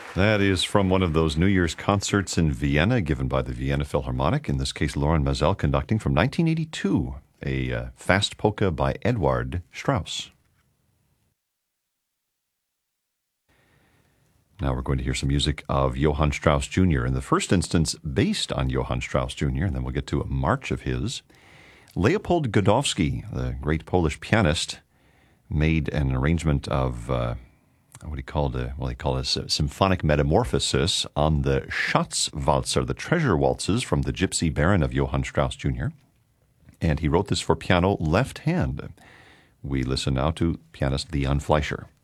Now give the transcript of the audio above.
That is from one of those New Year's concerts in Vienna given by the Vienna Philharmonic, in this case Loren Maazel conducting from 1982, a fast polka by Edward Strauss. Now we're going to hear some music of Johann Strauss Jr., in the first instance based on Johann Strauss Jr., and then we'll get to a march of his. Leopold Godowsky, the great Polish pianist, made an arrangement of what he called a symphonic metamorphosis on the Schatzwalzer, the treasure waltzes from the Gypsy Baron of Johann Strauss Jr., and he wrote this for piano left hand. We listen now to pianist Leon Fleischer.